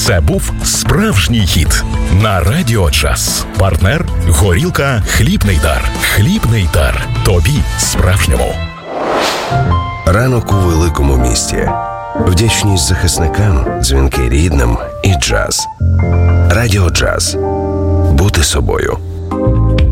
Це був справжній хіт на Радіо Джаз. Партнер – горілка «Хлібний дар». «Хлібний дар». Тобі справжньому. Ранок у великому місті. Вдячність захисникам, дзвінки рідним і джаз. Радіо Джаз. Бути собою.